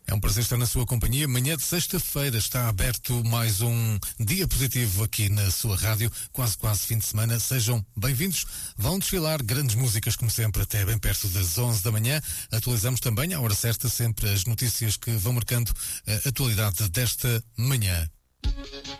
É um prazer estar na sua companhia. Manhã de sexta-feira está aberto mais um dia positivo aqui na sua rádio. Quase fim de semana. Sejam bem-vindos. Vão desfilar grandes músicas, como sempre, até bem perto das 11 da manhã. Atualizamos também, à hora certa, sempre as notícias que vão marcando a atualidade desta manhã.